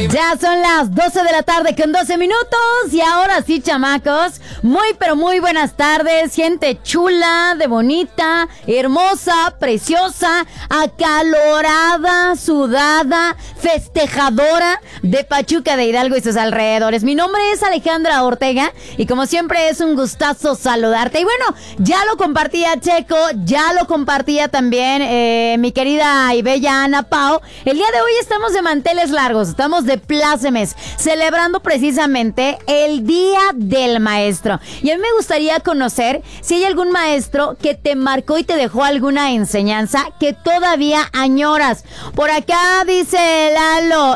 Ya son las 12 de la tarde con 12 minutos y ahora sí, chamacos, muy pero muy buenas tardes, gente chula, de bonita, hermosa, preciosa, acalorada, sudada, festejadora de Pachuca de Hidalgo y sus alrededores. Mi nombre es Alejandra Ortega y como siempre es un gustazo saludarte. Y bueno, ya lo compartía Checo, ya lo compartía también mi querida y bella Ana Pao. El día de hoy estamos de manteles largos, estamos de plácemes, celebrando precisamente el Día del Maestro. Y a mí me gustaría conocer si hay algún maestro que te marcó y te dejó alguna enseñanza que todavía añoras. Por acá dice Lalo,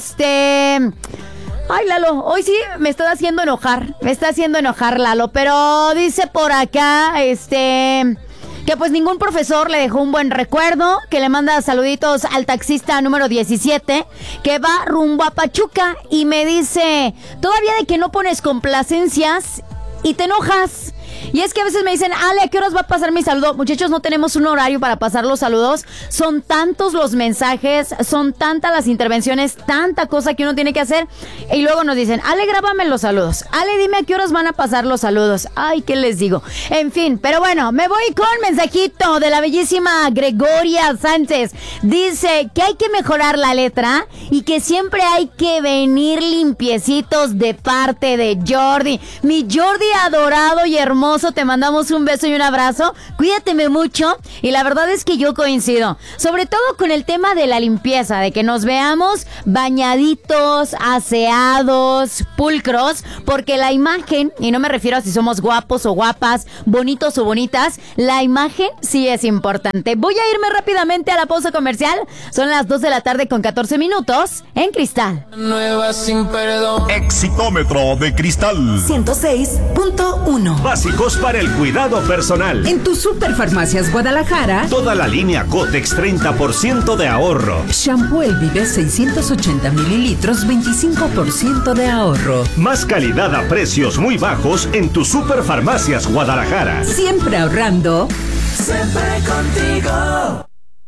ay, Lalo, hoy sí me está haciendo enojar Lalo, pero dice por acá, que pues ningún profesor le dejó un buen recuerdo, que le manda saluditos al taxista número 17, que va rumbo a Pachuca y me dice, todavía de que no pones complacencias y te enojas. Y es que a veces me dicen, Ale, ¿a qué horas va a pasar mi saludo? Muchachos, no tenemos un horario para pasar los saludos. Son tantos los mensajes, son tantas las intervenciones, tanta cosa que uno tiene que hacer. Y luego nos dicen, Ale, grábame los saludos. Ale, dime a qué horas van a pasar los saludos. Ay, ¿qué les digo? En fin, pero bueno, me voy con mensajito de la bellísima Gregoria Sánchez. Dice que hay que mejorar la letra y que siempre hay que venir limpiecitos de parte de Jordi. Mi Jordi adorado y hermoso, te mandamos un beso y un abrazo, cuídateme mucho. Y la verdad es que yo coincido, sobre todo con el tema de la limpieza, de que nos veamos bañaditos, aseados, pulcros, porque la imagen, y no me refiero a si somos guapos o guapas, bonitos o bonitas, la imagen sí es importante. Voy a irme rápidamente a la pausa comercial, son las 2 de la tarde con 14 minutos en Cristal. Nueva sin perdón. Exitómetro de Cristal 106.1. Básicos para el cuidado personal. En tu Superfarmacias Guadalajara, Toda la línea Cotex 30% de ahorro. shampoo El Vive 680 mililitros, 25% de ahorro. Más calidad a precios muy bajos en tu Superfarmacias Guadalajara. Siempre ahorrando. Siempre contigo.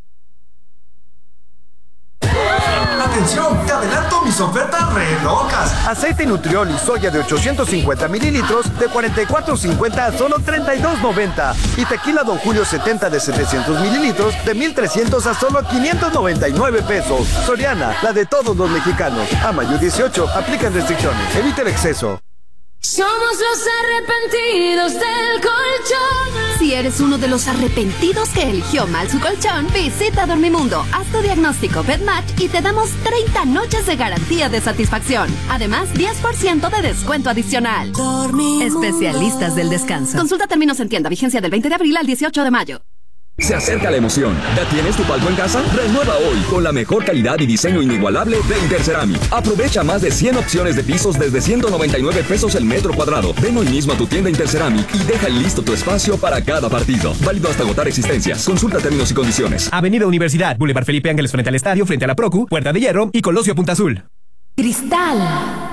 Atención, te adelanto mis ofertas re locas. Aceite Nutrioli soya de 850 mililitros de 44.50 a solo 32.90. Y tequila Don Julio 70 de 700 mililitros de 1.300 a solo 599 pesos. Soriana, la de todos los mexicanos. A mayo 18, aplican restricciones. Evita el exceso. Somos los arrepentidos del colchón. Si eres uno de los arrepentidos que eligió mal su colchón, visita Dormimundo, haz tu diagnóstico BedMatch y te damos 30 noches de garantía de satisfacción. Además, 10% de descuento adicional. Dormimundo. Especialistas del descanso. Consulta términos en tienda, vigencia del 20 de abril al 18 de mayo. Se acerca la emoción. ¿Ya tienes tu palco en casa? Renueva hoy con la mejor calidad y diseño inigualable de Interceramic. Aprovecha más de 100 opciones de pisos desde 199 pesos el metro cuadrado. Ven hoy mismo a tu tienda Interceramic y deja listo tu espacio para cada partido. Válido hasta agotar existencias. Consulta términos y condiciones. Avenida Universidad, Boulevard Felipe Ángeles frente al estadio, frente a la Procu, Puerta de Hierro y Colosio Punta Azul. Cristal